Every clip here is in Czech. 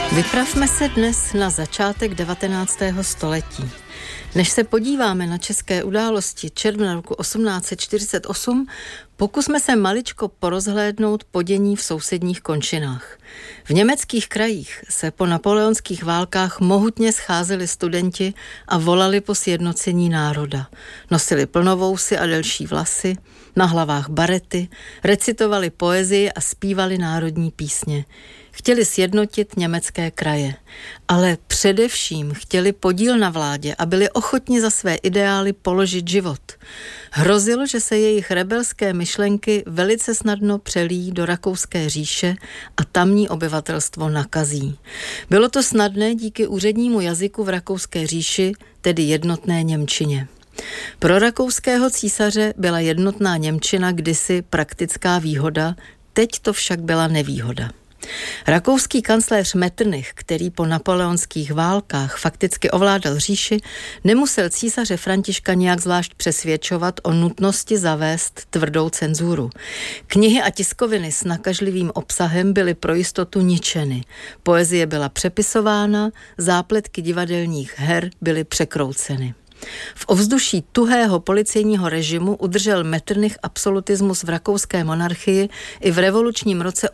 Vypravme se dnes na začátek 19. století. Než se podíváme na české události června roku 1848, pokusme se maličko porozhlédnout po dění v sousedních končinách. V německých krajích se po napoleonských válkách mohutně scházeli studenti a volali po sjednocení národa. Nosili plnovousy a delší vlasy, na hlavách barety, recitovali poezii a zpívali národní písně. Chtěli sjednotit německé kraje, ale především chtěli podíl na vládě a byli ochotni za své ideály položit život. Hrozilo, že se jejich rebelské myšlenky velice snadno přelíjí do Rakouské říše a tamní obyvatelstvo nakazí. Bylo to snadné díky úřednímu jazyku v Rakouské říši, tedy jednotné němčině. Pro rakouského císaře byla jednotná němčina kdysi praktická výhoda, teď to však byla nevýhoda. Rakouský kancléř Metternich, který po napoleonských válkách fakticky ovládal říši, nemusel císaře Františka nějak zvlášť přesvědčovat o nutnosti zavést tvrdou cenzuru. Knihy a tiskoviny s nakažlivým obsahem byly pro jistotu ničeny. Poezie byla přepisována, zápletky divadelních her byly překrouceny. V ovzduší tuhého policejního režimu udržel Metternich absolutismus v rakouské monarchii i v revolučním roce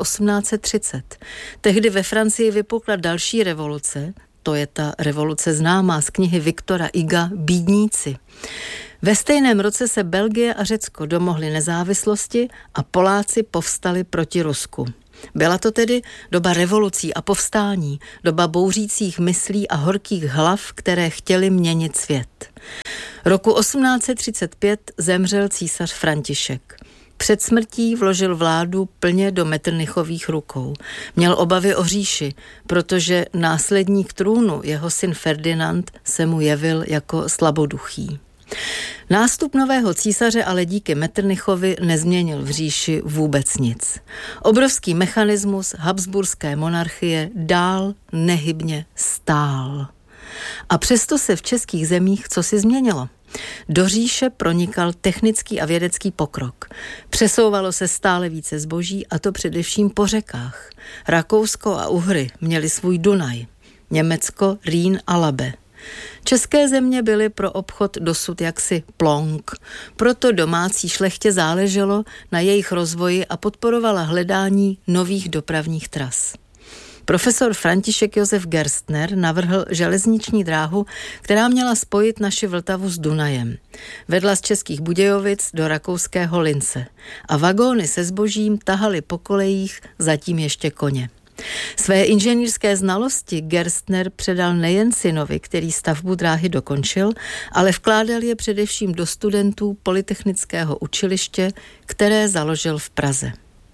1830. Tehdy ve Francii vypukla další revoluce, to je ta revoluce známá z knihy Viktora Huga Bídníci. Ve stejném roce se Belgie a Řecko domohly nezávislosti a Poláci povstali proti Rusku. Byla to tedy doba revolucí a povstání, doba bouřících myslí a horkých hlav, které chtěly měnit svět. Roku 1835 zemřel císař František. Před smrtí vložil vládu plně do Metternichových rukou. Měl obavy o říši, protože následník trůnu, jeho syn Ferdinand, se mu jevil jako slaboduchý. Nástup nového císaře ale díky Metternichovi nezměnil v říši vůbec nic. Obrovský mechanismus habsburské monarchie dál nehybně stál. A přesto se v českých zemích cosi změnilo. Do říše pronikal technický a vědecký pokrok. Přesouvalo se stále více zboží, a to především po řekách. Rakousko a Uhry měli svůj Dunaj, Německo Rýn a Labe. České země byly pro obchod dosud jaksi plonk, proto domácí šlechtě záleželo na jejich rozvoji a podporovala hledání nových dopravních tras. Profesor František Josef Gerstner navrhl železniční dráhu, která měla spojit naši Vltavu s Dunajem. Vedla z Českých Budějovic do rakouského Lince a vagóny se zbožím tahaly po kolejích zatím ještě koně. Své inženýrské znalosti Gerstner předal nejen synovi, který stavbu dráhy dokončil, ale vkládal je především do studentů Polytechnického učiliště, které založil v Praze.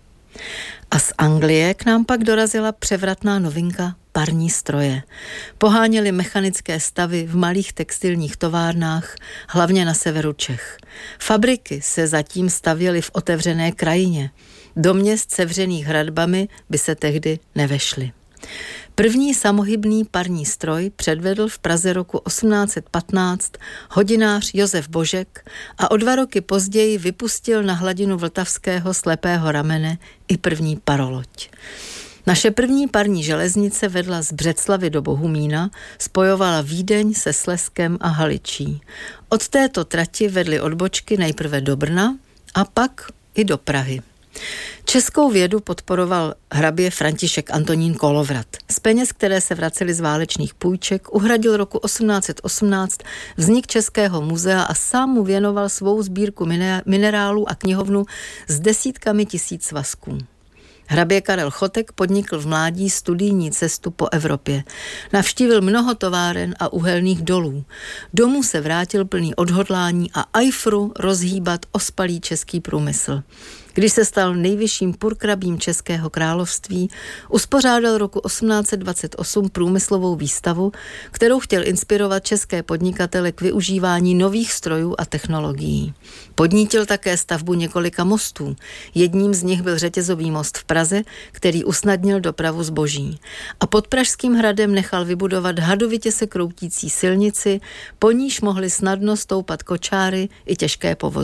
A z Anglie k nám pak dorazila převratná novinka parní stroje. Poháněly mechanické stavy v malých textilních továrnách, hlavně na severu Čech. Fabriky se zatím stavěly v otevřené krajině. Do měst sevřených hradbami by se tehdy nevešly. První samohybný parní stroj předvedl v Praze roku 1815 hodinář Josef Božek a o 2 roky později vypustil na hladinu vltavského slepého ramene i první paroloď. Naše první parní železnice vedla z Břeclavy do Bohumína, spojovala Vídeň se Slezskem a Haličí. Od této trati vedly odbočky nejprve do Brna a pak i do Prahy. Českou vědu podporoval hrabě František Antonín Kolovrat. Z peněz, které se vracely z válečných půjček, uhradil roku 1818 vznik Českého muzea a sám mu věnoval svou sbírku minerálů a knihovnu s desítkami tisíc svazků. Hrabě Karel Chotek podnikl v mládí studijní cestu po Evropě. Navštívil mnoho továren a uhelných dolů. Domů se vrátil plný odhodlání a ajfru rozhýbat ospalý český průmysl. Když se stal nejvyšším purkrabím Českého království, uspořádal roku 1828 průmyslovou výstavu, kterou chtěl inspirovat české podnikatele k využívání nových strojů a technologií. Podnítil také stavbu několika mostů. Jedním z nich byl řetězový most v Praze, který usnadnil dopravu zboží. A pod Pražským hradem nechal vybudovat hadovitě se kroutící silnici, po níž mohly snadno stoupat kočáry i těžké povozy.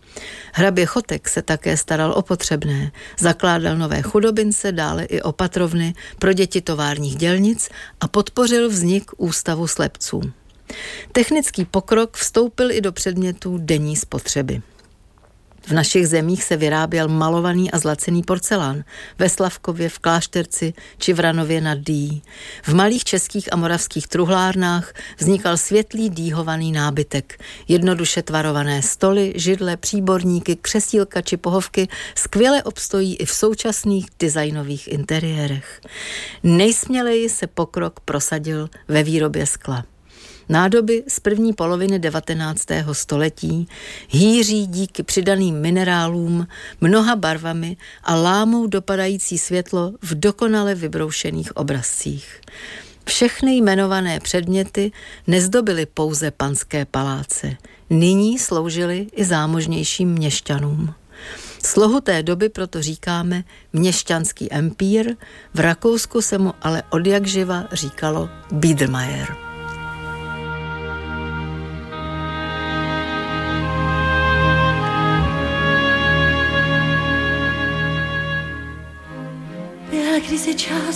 Hrabě Chotek se také staral o potřebné. Zakládal nové chudobince, dále i opatrovny pro děti továrních dělnic a podpořil vznik ústavu slepců. Technický pokrok vstoupil i do předmětů denní spotřeby. V našich zemích se vyráběl malovaný a zlacený porcelán ve Slavkově, v Klášterci či v Ranově nad Dyjí. V malých českých a moravských truhlárnách vznikal světlý dýhovaný nábytek, jednoduše tvarované stoly, židle, příborníky, křesílka či pohovky skvěle obstojí i v současných designových interiérech. Nejsměleji se pokrok prosadil ve výrobě skla. Nádoby z první poloviny 19. století hýří díky přidaným minerálům, mnoha barvami a lámou dopadající světlo v dokonale vybroušených obrazcích. Všechny jmenované předměty nezdobily pouze panské paláce. Nyní sloužily i zámožnějším měšťanům. Slohu té doby proto říkáme měšťanský empír, v Rakousku se mu ale odjakživa říkalo Biedermeier. Kdysi čas